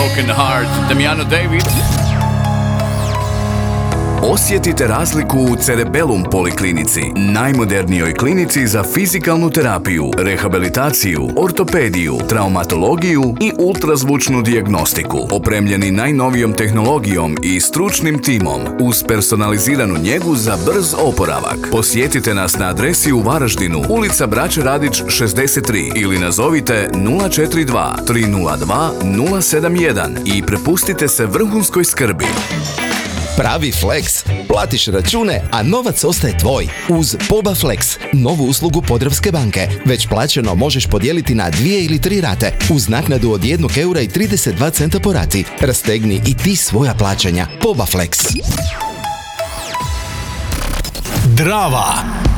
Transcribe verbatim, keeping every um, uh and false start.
Broken Heart, Damiano David. Osjetite razliku u Cerebellum poliklinici, najmodernijoj klinici za fizikalnu terapiju, rehabilitaciju, ortopediju, traumatologiju i ultrazvučnu dijagnostiku. Opremljeni najnovijom tehnologijom i stručnim timom uz personaliziranu njegu za brz oporavak. Posjetite nas na adresi u Varaždinu, ulica Braće Radić šezdeset tri ili nazovite nula četiri dva tri nula dva nula sedam jedan i prepustite se vrhunskoj skrbi. Pravi Flex. Platiš račune, a novac ostaje tvoj. Uz Poba Flex, novu uslugu Podravske banke. Već plaćeno možeš podijeliti na dvije ili tri rate, uz naknadu od jednog eura i trideset dva centa po rati. Rastegni i ti svoja plaćanja. Poba Flex. Drava.